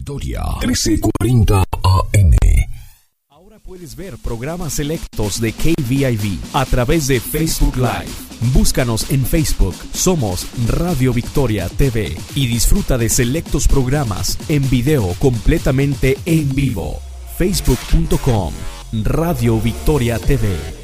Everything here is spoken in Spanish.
Victoria 1340 AM. Ahora puedes ver programas selectos de KVIV a través de Facebook Live. Búscanos en Facebook, somos Radio Victoria TV y disfruta de selectos programas en video completamente en vivo. Facebook.com Radio Victoria TV.